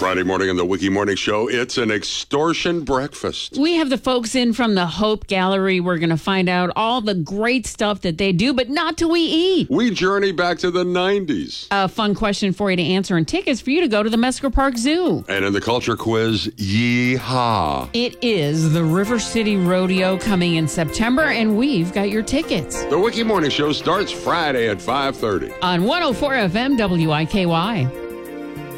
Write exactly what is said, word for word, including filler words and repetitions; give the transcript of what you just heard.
Friday morning on the Wiki Morning Show, it's an extortion breakfast. We have the folks in from the Hope Gallery. We're going to find out all the great stuff that they do, but not till we eat. We journey back to the nineties. A fun question for you to answer and tickets for you to go to the Mesker Park Zoo. And in the culture quiz, yeehaw. It is the River City Rodeo coming in September, and we've got your tickets. The Wiki Morning Show starts Friday at five thirty. On one oh four F M W I K Y.